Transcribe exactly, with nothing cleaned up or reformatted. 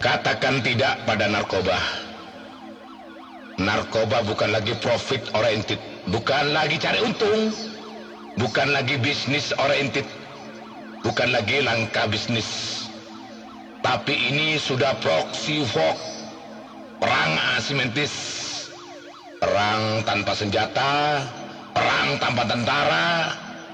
Katakan tidak pada narkoba. Narkoba bukan lagi profit oriented, bukan lagi cari untung, bukan lagi bisnis oriented, bukan lagi langkah bisnis. Tapi ini sudah proxy war, perang asimetris, perang tanpa senjata, perang tanpa tentara,